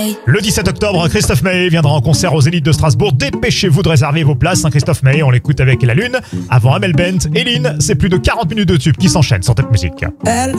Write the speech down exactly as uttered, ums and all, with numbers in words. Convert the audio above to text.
Le dix-sept octobre, Christophe Maé viendra en concert aux Zénith de Strasbourg. Dépêchez-vous de réserver vos places. Hein, Christophe Maé, on l'écoute avec La Lune. Avant Amel Bent et Lynn, c'est plus de quarante minutes de tube qui s'enchaînent sur Top Music. Elle